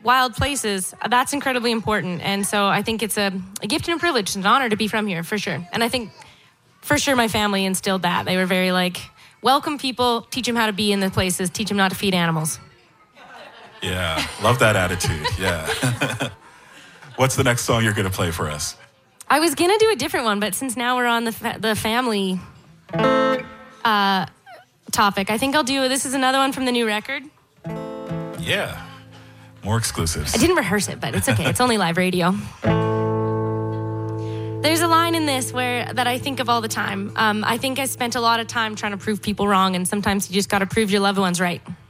wild places, that's incredibly important. And so I think it's a gift and a privilege and an honor to be from here, for sure. And I think, for sure, my family instilled that. They were very like, welcome people, teach them how to be in the places, teach them not to feed animals. Yeah, love that attitude, yeah. What's the next song you're going to play for us? I was going to do a different one, but since now we're on the family topic, I think I'll do, this is another one from the new record. Yeah, more exclusives. I didn't rehearse it, but it's okay. It's only live radio. There's a line in this that I think of all the time. I think I spent a lot of time trying to prove people wrong, and sometimes you just got to prove your loved ones right.